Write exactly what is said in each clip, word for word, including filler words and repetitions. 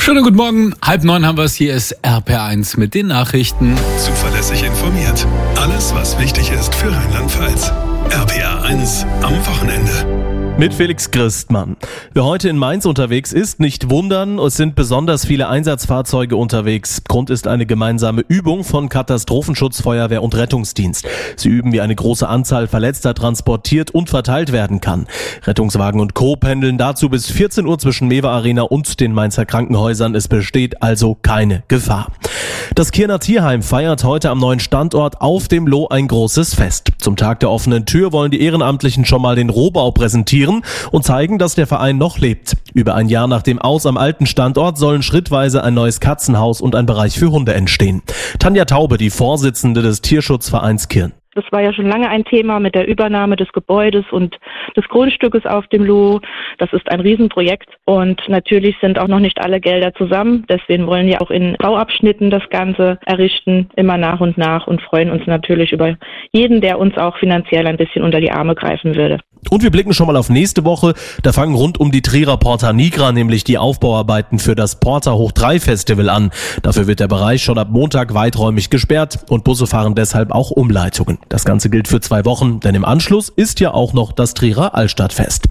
Schönen guten Morgen, halb neun haben wir es, hier ist R P R eins mit den Nachrichten. Zuverlässig informiert. Alles, was wichtig ist für Rheinland-Pfalz. R P R eins am Wochenende. Mit Felix Christmann. Wer heute in Mainz unterwegs ist, nicht wundern, es sind besonders viele Einsatzfahrzeuge unterwegs. Grund ist eine gemeinsame Übung von Katastrophenschutz, Feuerwehr und Rettungsdienst. Sie üben, wie eine große Anzahl Verletzter transportiert und verteilt werden kann. Rettungswagen und Co. pendeln dazu bis vierzehn Uhr zwischen Mewe Arena und den Mainzer Krankenhäusern. Es besteht also keine Gefahr. Das Kirner Tierheim feiert heute am neuen Standort auf dem Loh ein großes Fest. Zum Tag der offenen Tür wollen die Ehrenamtlichen schon mal den Rohbau präsentieren und zeigen, dass der Verein noch lebt. Über ein Jahr nach dem Aus am alten Standort sollen schrittweise ein neues Katzenhaus und ein Bereich für Hunde entstehen. Tanja Taube, die Vorsitzende des Tierschutzvereins Kirn. Das war ja schon lange ein Thema mit der Übernahme des Gebäudes und des Grundstückes auf dem Loh. Das ist ein Riesenprojekt und natürlich sind auch noch nicht alle Gelder zusammen. Deswegen wollen wir auch in Bauabschnitten das Ganze errichten, immer nach und nach, und freuen uns natürlich über jeden, der uns auch finanziell ein bisschen unter die Arme greifen würde. Und wir blicken schon mal auf nächste Woche. Da fangen rund um die Trierer Porta Nigra nämlich die Aufbauarbeiten für das Porta Hoch drei Festival an. Dafür wird der Bereich schon ab Montag weiträumig gesperrt und Busse fahren deshalb auch Umleitungen. Das Ganze gilt für zwei Wochen, denn im Anschluss ist ja auch noch das Trierer Altstadtfest.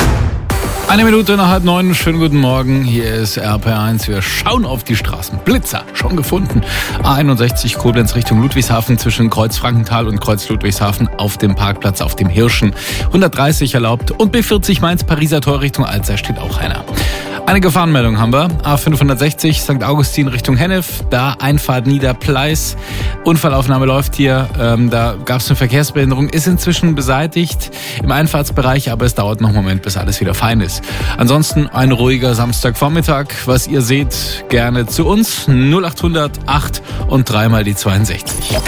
Eine Minute nach halb neun, schönen guten Morgen, hier ist R P R eins. Wir schauen auf die Straßen. Blitzer, schon gefunden. A einundsechzig Koblenz Richtung Ludwigshafen zwischen Kreuz Frankenthal und Kreuz Ludwigshafen auf dem Parkplatz auf dem Hirschen. hundertdreißig erlaubt und B vierzig Mainz Pariser Tor Richtung Alzey steht auch einer. Eine Gefahrenmeldung haben wir. A fünfhundertsechzig Sankt Augustin Richtung Hennef, da Einfahrt Niederpleis. Unfallaufnahme läuft hier, ähm, da gab es eine Verkehrsbehinderung, ist inzwischen beseitigt im Einfahrtsbereich, aber es dauert noch einen Moment, bis alles wieder fein ist. Ansonsten ein ruhiger Samstagvormittag. Was ihr seht, gerne zu uns. null acht hundert acht und dreimal die zweiundsechzig.